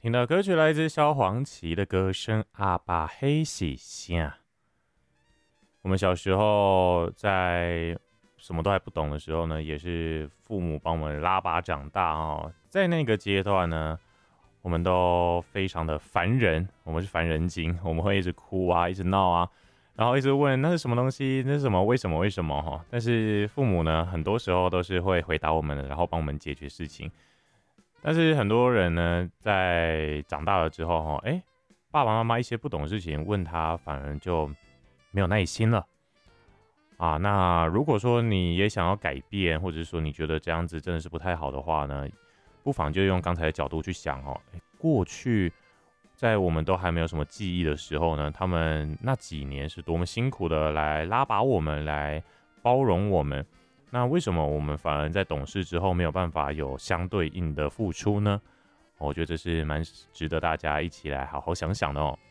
听到歌曲来自萧煌奇的歌声《阿爸黑喜声》。我们小时候在什么都还不懂的时候呢，也是父母帮我们拉拔长大哦。在那个阶段呢，我们都非常的烦人，我们是烦人精，我们会一直哭啊，一直闹啊，然后一直问那是什么东西，那是什么，为什么，为什么哈？但是父母呢，很多时候都是会回答我们的，然后帮我们解决事情。但是很多人呢，在长大了之后，爸爸妈妈一些不懂的事情问他，反而就没有耐心了啊。那如果说你也想要改变，或者是说你觉得这样子真的是不太好的话呢，不妨就用刚才的角度去想哦。过去在我们都还没有什么记忆的时候呢，他们那几年是多么辛苦的来拉拔我们，来包容我们。那为什么我们反而在懂事之后没有办法有相对应的付出呢？我觉得这是蛮值得大家一起来好好想想的哦。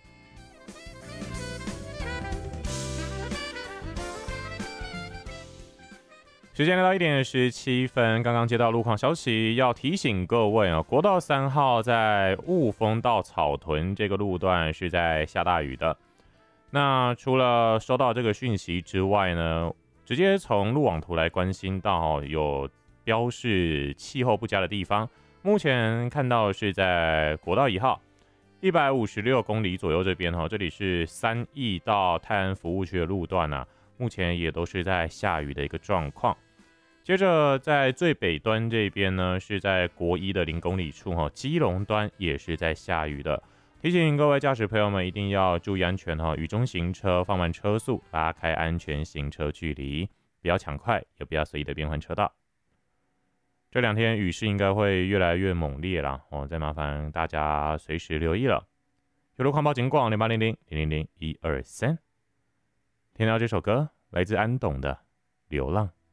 时间来到1:17，刚刚接到路况消息，要提醒各位哦，国道3号在雾峰到草屯这个路段是在下大雨的。那除了收到这个讯息之外呢，直接从路网图来关心到有标示气候不佳的地方，目前看到是在国道1号156公里左右这边，这里是3义到泰安服务区的路段啊，目前也都是在下雨的一个状况。接着在最北端这边呢，是在国一的0公里处，基隆端也是在下雨的。提醒各位驾驶朋友们一定要注意安全，雨中行车放慢车速，拉开安全行车距离，不要抢快，也不要随意的变换车道。这2天雨势应该会越来越猛烈啦，再麻烦大家随时留意了。有路况报警广0800-000-123。听到这首歌来自安董的《流浪》。